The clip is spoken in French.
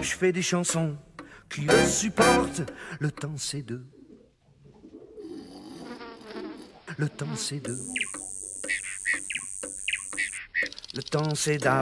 je fais des chansons qui le supportent. Le temps c'est deux. Le temps c'est deux. Le temps c'est d'avant.